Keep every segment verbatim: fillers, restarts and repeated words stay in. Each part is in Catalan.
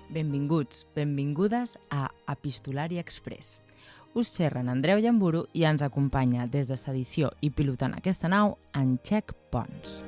Benvinguts, benvingudes a Epistolari Express. Us xerren Andreu Llamburu i ens acompanya des de Sedició i pilotant aquesta nau en Txec Pons.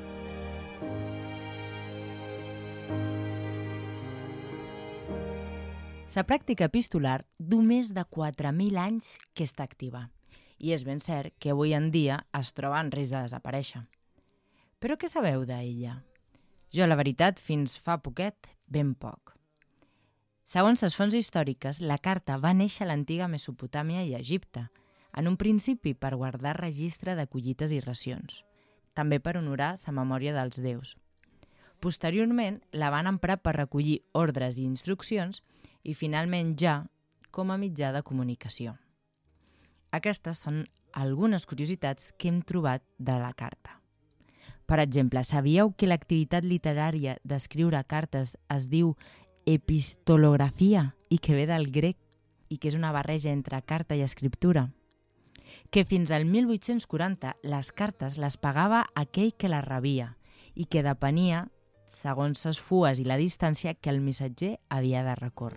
La pràctica epistolar du més de quatre mil anys que està activa i és ben cert que avui en dia es troba en risc de desaparèixer. Però què sabeu d'ella? Jo, la veritat, fins fa poquet, ben poc. Segons les fonts històriques, la carta va néixer a l'antiga Mesopotàmia i Egipte, en un principi per guardar registre de collites i racions, també per honorar la memòria dels déus. Posteriorment, la van emprar per recollir ordres i instruccions i finalment ja com a mitjà de comunicació. Aquestes són algunes curiositats que hem trobat de la carta. Per exemple, sabíeu que l'activitat literària d'escriure cartes es diu epistolografia i que ve del grec i que és una barreja entre carta i escriptura? Que fins al mil vuit-cents quaranta les cartes les pagava aquell que les rebia i que depenia segons les fues i la distància que el missatger havia de recórrer.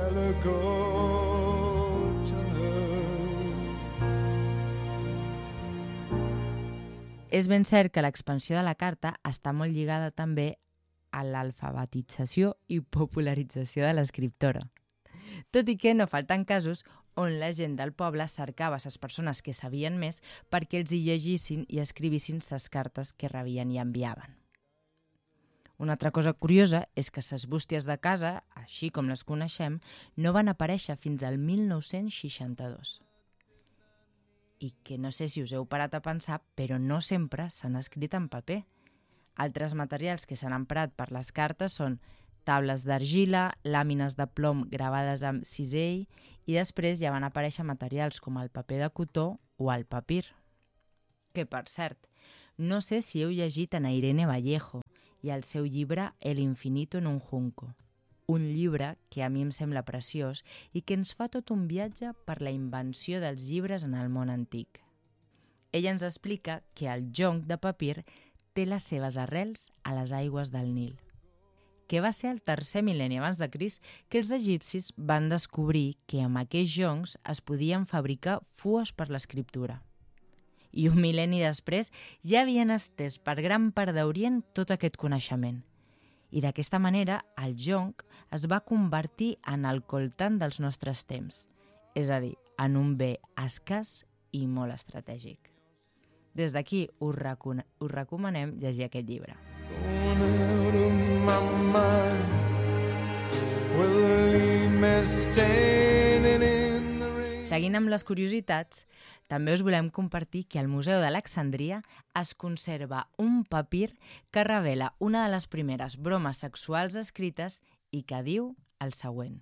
És ben cert que l'expansió de la carta està molt lligada també a l'alfabetització i popularització de l'escriptora. Tot i que no falten casos on la gent del poble cercava les persones que sabien més perquè els hi llegissin i escrivissin les cartes que rebien i enviaven. Una altra cosa curiosa és que les bústies de casa, així com les coneixem, no van aparèixer fins al mil nou-cents seixanta-dos. I que no sé si us heu parat a pensar, però no sempre s'han escrit en paper. Altres materials que s'han emprat per les cartes són tables d'argila, làmines de plom gravades amb cisell i després ja van aparèixer materials com el paper de cotó o el papir. Que, per cert, no sé si heu llegit a Irene Vallejo i el seu llibre El infinito en un junco, un llibre que a mi em sembla preciós i que ens fa tot un viatge per la invenció dels llibres en el món antic. Ella ens explica que el jonc de papir té les seves arrels a les aigües del Nil, que va ser el tercer mil·lenni abans de Crist que els egipcis van descobrir que amb aquests joncs es podien fabricar fues per l'escriptura. I un mil·lenni després ja havien estès per gran part d'Orient tot aquest coneixement. I d'aquesta manera el jonc es va convertir en el coltant dels nostres temps, és a dir, en un bé escàs i molt estratègic. Des d'aquí us, recon- us recomanem llegir aquest llibre. Seguint amb les curiositats, també us volem compartir que al Museu d'Alexandria es conserva un papir que revela una de les primeres bromes sexuals escrites i que diu el següent.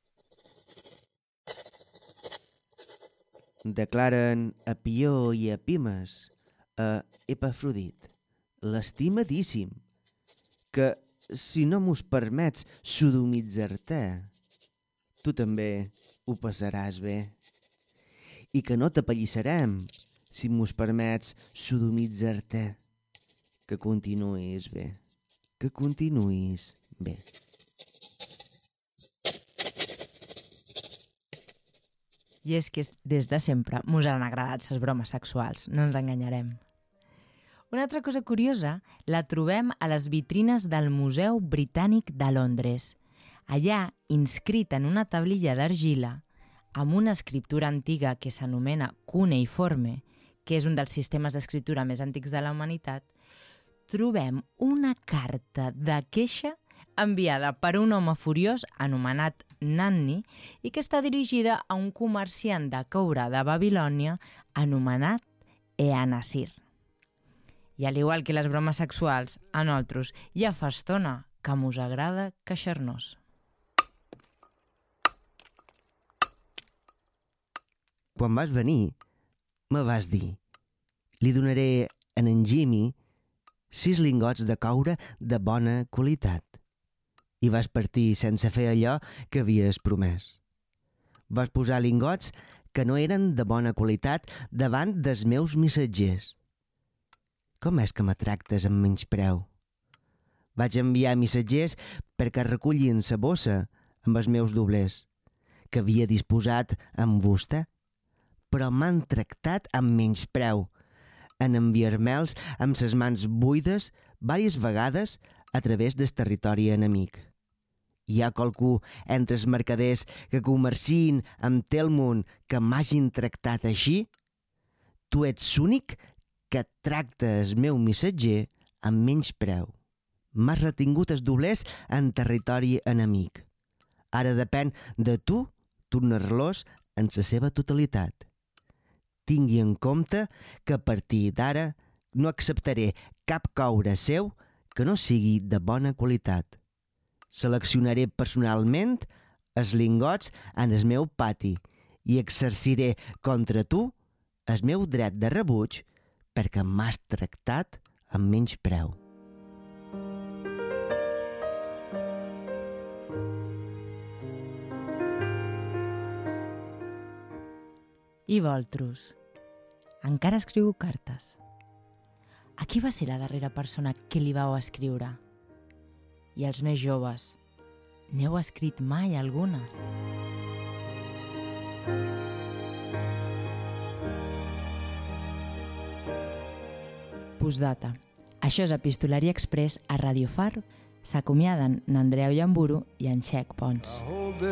Declaren a Pió i a Pimes, a Epafrodit, l'estimadíssim, que si no mos permets sodomitzar-te, tu també ho passaràs bé. I que no t'apallissarem si mos permets sodomitzar-te. Que continuïs bé, que continuïs bé. I és que des de sempre mos han agradat les bromes sexuals, no ens enganyarem. Una altra cosa curiosa la trobem a les vitrines del Museu Britànic de Londres. Allà, inscrit en una tablilla d'argila, amb una escriptura antiga que s'anomena cuneiforme, que és un dels sistemes d'escriptura més antics de la humanitat, trobem una carta de queixa enviada per un home furiós anomenat Nanni i que està dirigida a un comerciant de coure de Babilònia anomenat Eanasir. I al igual que les bromes sexuals, a nosaltres ja fa estona que mos agrada queixar-nos. Quan vas venir, me vas dir, li donaré a en Jimmy sis lingots de coure de bona qualitat. I vas partir sense fer allò que havies promès. Vas posar lingots que no eren de bona qualitat davant dels meus missatgers. Com és que me tractes amb menyspreu? Vaig enviar missatgers perquè recullin sa bossa amb els meus doblers, que havia disposat amb vostè, però m'han tractat amb menyspreu, en enviar-me'ls amb ses mans buides vàries vegades a través del territori enemic. Hi ha qualcú entre els mercaders que comercien amb té el món que m'hagin tractat així? Tu ets l'únic que tracta el meu missatger amb menyspreu. M'has retingut els doblers en territori enemic. Ara depèn de tu tornar-los en la seva totalitat. Tingui en compte que a partir d'ara no acceptaré cap coure seu que no sigui de bona qualitat. Seleccionaré personalment els lingots en el meu pati i exerciré contra tu el meu dret de rebuig perquè m'has tractat amb menyspreu. I vosaltres? Encara escriu cartes? A qui va ser la darrera persona que li vau escriure? I els més joves, n'heu escrit mai alguna? Postdata. Això és Epistolari Express a Radio Far. S'acomiaden n'Andreu Llamburu i en Xec Pons.